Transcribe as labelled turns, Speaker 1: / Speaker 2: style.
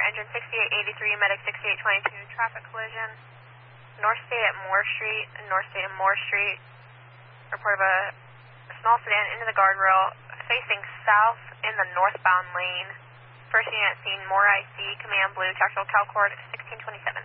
Speaker 1: engine 6883, medic 6822, traffic collision. North State at Moore Street, North State and Moore Street. Report of a small sedan into the guardrail, facing south in the northbound lane. First unit seen, Moore IC, command blue, tactical CalCord 1627.